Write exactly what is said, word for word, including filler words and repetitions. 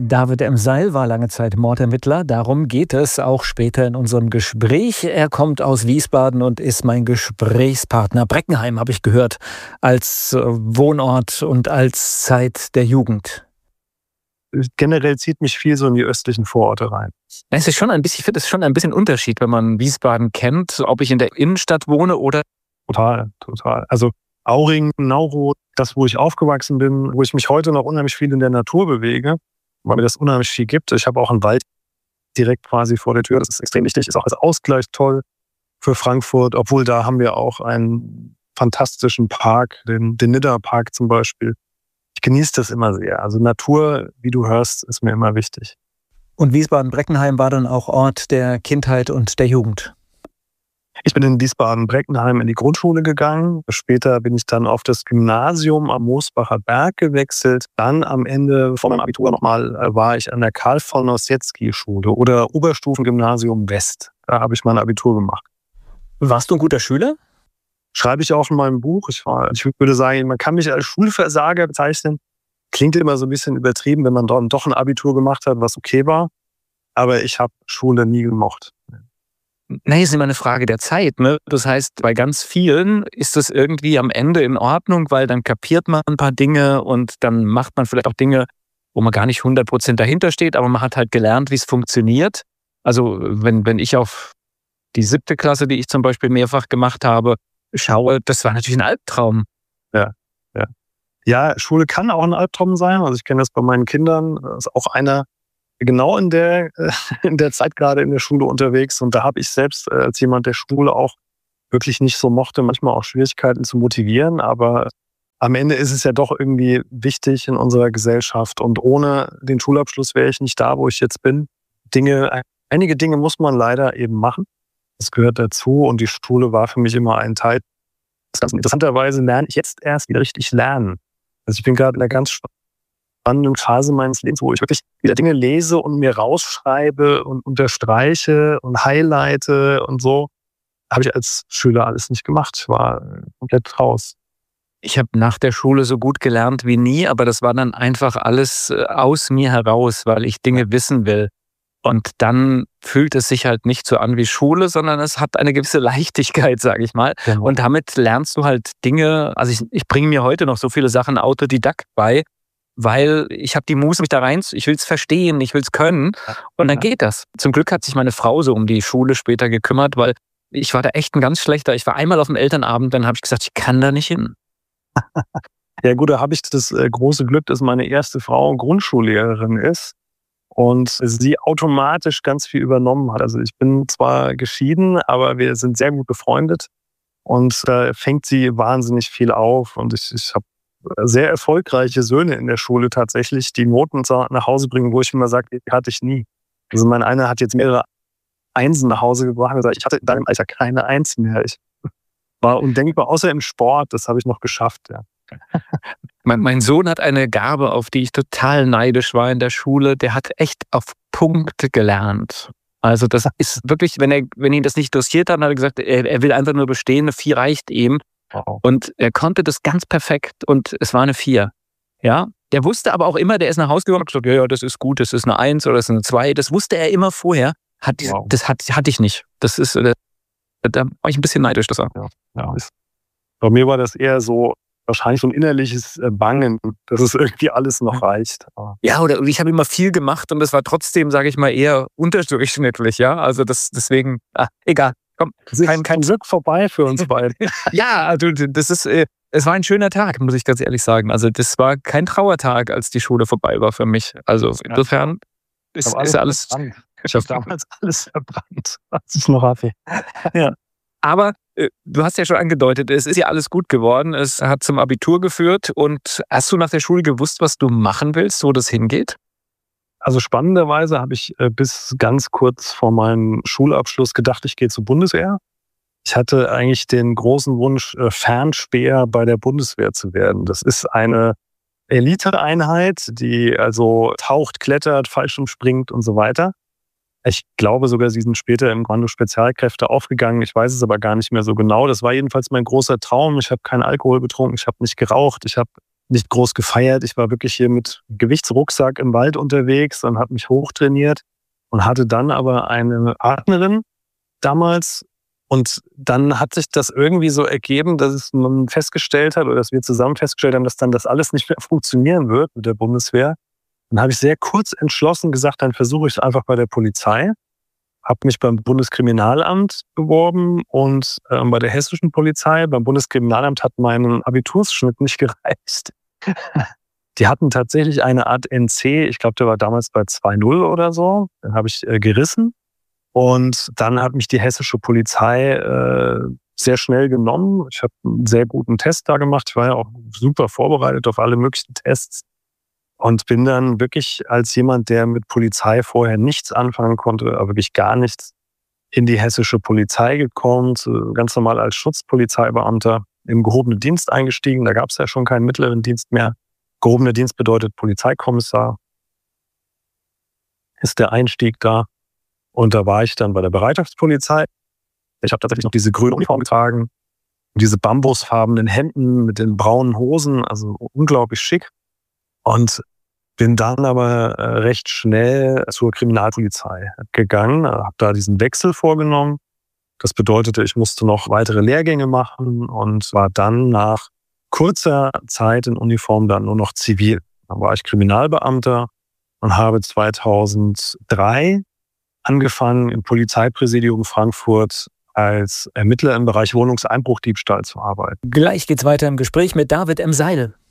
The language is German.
David M. Seil war lange Zeit Mordermittler. Darum geht es auch später in unserem Gespräch. Er kommt aus Wiesbaden und ist mein Gesprächspartner. Breckenheim habe ich gehört, als Wohnort und als Zeit der Jugend. Generell zieht mich viel so in die östlichen Vororte rein. Es ist schon ein bisschen, ich finde es schon ein bisschen Unterschied, wenn man Wiesbaden kennt, ob ich in der Innenstadt wohne oder... Total, total. Also Auringen, Nauroth, das, wo ich aufgewachsen bin, wo ich mich heute noch unheimlich viel in der Natur bewege, weil mir das unheimlich viel gibt. Ich habe auch einen Wald direkt quasi vor der Tür. Das ist extrem wichtig. Ist auch als Ausgleich toll für Frankfurt. Obwohl da haben wir auch einen fantastischen Park, den, den Nidda-Park zum Beispiel. Ich genieße das immer sehr. Also Natur, wie du hörst, ist mir immer wichtig. Und Wiesbaden-Breckenheim war dann auch Ort der Kindheit und der Jugend? Ich bin in Wiesbaden-Breckenheim in die Grundschule gegangen. Später bin ich dann auf das Gymnasium am Moosbacher Berg gewechselt. Dann am Ende von meinem Abitur nochmal war ich an der Karl von Ossietzky-Schule oder Oberstufengymnasium West. Da habe ich mein Abitur gemacht. Warst du ein guter Schüler? Schreibe ich auch in meinem Buch. Ich, war, ich würde sagen, man kann mich als Schulversager bezeichnen. Klingt immer so ein bisschen übertrieben, wenn man dann doch ein Abitur gemacht hat, was okay war. Aber ich habe Schule nie gemocht. Nein, ist immer eine Frage der Zeit. Ne? Das heißt, bei ganz vielen ist das irgendwie am Ende in Ordnung, weil dann kapiert man ein paar Dinge und dann macht man vielleicht auch Dinge, wo man gar nicht hundert Prozent dahinter steht, aber man hat halt gelernt, wie es funktioniert. Also wenn, wenn ich auf die siebte Klasse, die ich zum Beispiel mehrfach gemacht habe, schaue, das war natürlich ein Albtraum. Ja, ja. Ja, Schule kann auch ein Albtraum sein. Also ich kenne das bei meinen Kindern. Das ist auch einer genau in der, in der Zeit gerade in der Schule unterwegs. Und da habe ich selbst als jemand, der Schule auch wirklich nicht so mochte, manchmal auch Schwierigkeiten zu motivieren. Aber am Ende ist es ja doch irgendwie wichtig in unserer Gesellschaft. Und ohne den Schulabschluss wäre ich nicht da, wo ich jetzt bin. Dinge, einige Dinge muss man leider eben machen. Das gehört dazu. Und die Schule war für mich immer ein Teil. Interessanterweise lerne ich jetzt erst wieder richtig lernen. Also ich bin gerade in einer ganz spannenden Phase meines Lebens, wo ich wirklich wieder Dinge lese und mir rausschreibe und unterstreiche und highlighte und so. Habe ich als Schüler alles nicht gemacht. Ich war komplett raus. Ich habe nach der Schule so gut gelernt wie nie, aber das war dann einfach alles aus mir heraus, weil ich Dinge wissen will. Und dann fühlt es sich halt nicht so an wie Schule, sondern es hat eine gewisse Leichtigkeit, sage ich mal. Genau. Und damit lernst du halt Dinge, also ich, ich bringe mir heute noch so viele Sachen autodidakt bei, weil ich habe die Muße, mich da rein, ich will es verstehen, ich will es können und dann geht das. Zum Glück hat sich meine Frau so um die Schule später gekümmert, weil ich war da echt ein ganz schlechter. Ich war einmal auf dem Elternabend, dann habe ich gesagt, ich kann da nicht hin. Ja gut, da habe ich das äh, große Glück, dass meine erste Frau Grundschullehrerin ist und sie automatisch ganz viel übernommen hat. Also ich bin zwar geschieden, aber wir sind sehr gut befreundet und da äh, fängt sie wahnsinnig viel auf und ich, ich habe sehr erfolgreiche Söhne in der Schule tatsächlich, die Noten nach Hause bringen, wo ich immer sage, die hatte ich nie. Also mein einer hat jetzt mehrere Einsen nach Hause gebracht und gesagt, ich hatte in deinem Alter keine Eins mehr. Ich war undenkbar, außer im Sport, das habe ich noch geschafft. Ja. mein, mein Sohn hat eine Gabe, auf die ich total neidisch war in der Schule. Der hat echt auf Punkte gelernt. Also das ist wirklich, wenn er, wenn ihn das nicht interessiert hat, hat er gesagt, er, er will einfach nur bestehen, eine vier reicht ihm. Wow. Und er konnte das ganz perfekt und es war eine vier. Ja, der wusste aber auch immer, der ist nach Hause gegangen und gesagt, ja, ja, das ist gut, das ist eine eins oder das ist eine zwei. Das wusste er immer vorher. Hat diese, wow. Das hat, hatte ich nicht. Das ist, da, da war ich ein bisschen neidisch. Das war. Ja, ja. Bei mir war das eher so, wahrscheinlich so ein innerliches Bangen, dass es irgendwie alles noch reicht. Ja, oder ich habe immer viel gemacht und das war trotzdem, sage ich mal, eher unterdurchschnittlich. Ja, also das, deswegen, ah, egal. Komm, kein, kein Glück vorbei für uns beide. Ja, also das ist, äh, es war ein schöner Tag, muss ich ganz ehrlich sagen. Also das war kein Trauertag, als die Schule vorbei war für mich. Also insofern ist, ist alles. alles ich habe damals alles verbrannt, als ich noch hatte. Ja. Aber äh, du hast ja schon angedeutet, es ist ja alles gut geworden. Es hat zum Abitur geführt. Und hast du nach der Schule gewusst, was du machen willst, wo das hingeht? Also spannenderweise habe ich äh, bis ganz kurz vor meinem Schulabschluss gedacht, ich gehe zur Bundeswehr. Ich hatte eigentlich den großen Wunsch, äh, Fernspäher bei der Bundeswehr zu werden. Das ist eine Eliteeinheit, die also taucht, klettert, Fallschirmspringt und so weiter. Ich glaube sogar, sie sind später im Kommando Spezialkräfte aufgegangen. Ich weiß es aber gar nicht mehr so genau. Das war jedenfalls mein großer Traum. Ich habe keinen Alkohol getrunken, ich habe nicht geraucht, ich habe nicht groß gefeiert. Ich war wirklich hier mit Gewichtsrucksack im Wald unterwegs und habe mich hochtrainiert und hatte dann aber eine Partnerin damals. Und dann hat sich das irgendwie so ergeben, dass es man festgestellt hat oder dass wir zusammen festgestellt haben, dass dann das alles nicht mehr funktionieren wird mit der Bundeswehr. Dann habe ich sehr kurz entschlossen gesagt, dann versuche ich es einfach bei der Polizei. Habe mich beim Bundeskriminalamt beworben und äh, bei der hessischen Polizei. Beim Bundeskriminalamt hat mein Abitursschnitt nicht gereicht. Die hatten tatsächlich eine Art N C, ich glaube, der war damals bei zwei null oder so. Dann habe ich äh, gerissen. Und dann hat mich die hessische Polizei äh, sehr schnell genommen. Ich habe einen sehr guten Test da gemacht. Ich war ja auch super vorbereitet auf alle möglichen Tests. Und bin dann wirklich als jemand, der mit Polizei vorher nichts anfangen konnte, aber wirklich gar nichts, in die hessische Polizei gekommen, ganz normal als Schutzpolizeibeamter im gehobenen Dienst eingestiegen. Da gab es ja schon keinen mittleren Dienst mehr. Gehobener Dienst bedeutet Polizeikommissar. Ist der Einstieg da. Und da war ich dann bei der Bereitschaftspolizei. Ich habe tatsächlich noch diese grüne Uniform getragen, diese bambusfarbenen Hemden mit den braunen Hosen, also unglaublich schick. Und bin dann aber äh, recht schnell zur Kriminalpolizei gegangen, habe da diesen Wechsel vorgenommen. Das bedeutete, ich musste noch weitere Lehrgänge machen und war dann nach kurzer Zeit in Uniform dann nur noch zivil. Dann war ich Kriminalbeamter und habe zweitausenddrei angefangen, im Polizeipräsidium Frankfurt als Ermittler im Bereich Wohnungseinbruchdiebstahl zu arbeiten. Gleich geht's weiter im Gespräch mit David M. Seidel.